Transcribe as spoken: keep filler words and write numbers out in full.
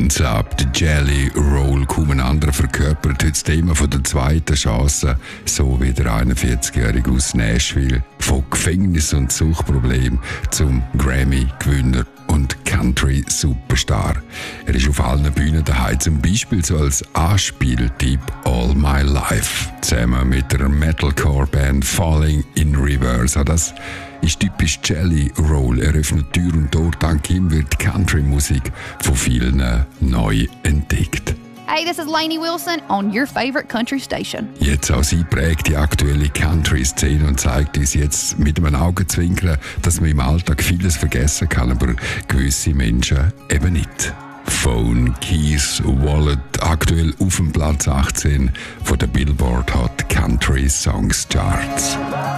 Hands Up, der Jelly Roll, kaum ein anderer verkörpert heute das Thema von der zweiten Chance, so wie der einundvierzigjährige aus Nashville, von Gefängnis und Suchtproblem zum Grammy-Gewinner und Country-Superstar. Er ist auf allen Bühnen daheim, zum Beispiel so als Anspieltyp All My Life, zusammen mit der Metalcore-Band Falling in Reverse. Das ist typisch Jelly Roll. Er öffnet Tür und Tor. Dank ihm wird Country-Musik von vielen neu entdeckt. Hey, this is Lainey Wilson on your favorite country station. Jetzt auch sie prägt die aktuelle Country-Szene und zeigt uns jetzt mit einem Augenzwinkern, dass man im Alltag vieles vergessen kann, aber gewisse Menschen eben nicht. Phone, Keys, Wallet, aktuell auf dem Platz achtzehn von der Billboard Hot Country Songs Charts.